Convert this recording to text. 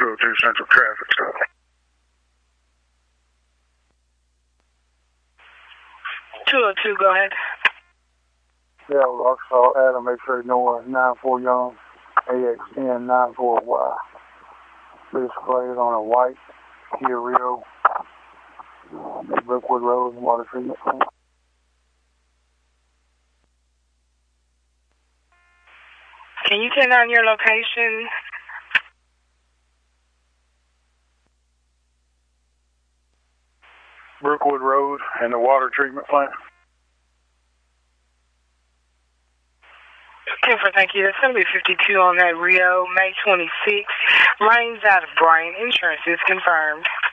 202 Central Traffic Stop. 202, go ahead. Yeah, Arkansas Adam X-ray North 94 Young AX10 94Y. Displayed on a white Kia Rio, Brookwood Road, water treatment plant. Can you send on your location? Brookwood Road and the water treatment plant. Thank you. That's going to be 52 on that Rio, May 26th. Lanes out of Bryan. Insurance is confirmed.